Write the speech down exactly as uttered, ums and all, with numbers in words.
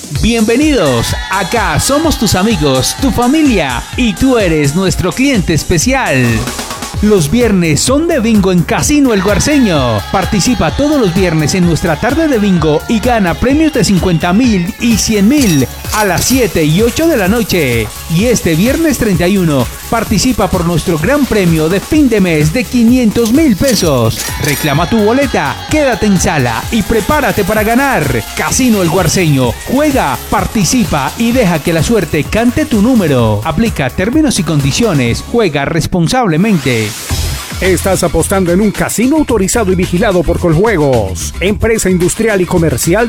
Bienvenidos, acá somos tus amigos, tu familia y tú eres nuestro cliente especial. Los viernes son de bingo en Casino El Guarceño. Participa todos los viernes en nuestra tarde de bingo y gana premios de cincuenta mil y cien mil a las siete y ocho de la noche. Y este viernes treinta y uno participa por nuestro gran premio de fin de mes de quinientos mil pesos. Reclama tu boleta, quédate en sala y prepárate para ganar. Casino El Guarceño. Juega, participa y deja que la suerte cante tu número. Aplica términos y condiciones. Juega responsablemente. Estás apostando en un casino autorizado y vigilado por Coljuegos, empresa industrial y comercial